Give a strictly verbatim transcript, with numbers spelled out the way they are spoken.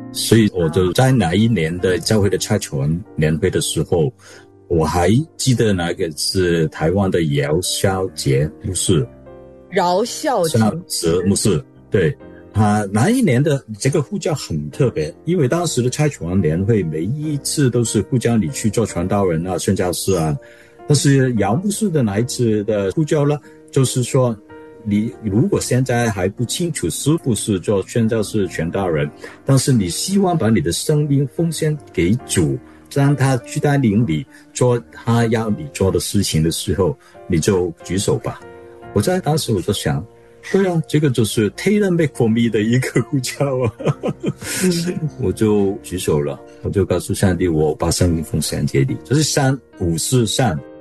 所以我就在那一年的教会的差传年会的时候，我还记得那个是台湾的姚孝杰牧师， 饶孝杰牧师，对，他那一年的这个呼叫很特别，因为当时的差传年会每一次都是呼叫你去做传道人啊、宣教士啊，但是姚牧师的那一次的呼叫呢，就是说你如果现在还不清楚是不是做宣教士、传道人，但是你希望把你的生命奉献给主，让他去带领你做他要你做的事情的时候，你就举手吧。我在当时我就想，对啊，这个就是 tailor make for me 的一个呼叫啊，我就举手了，我就告诉上帝，我把生命奉献给你，就是三五四三，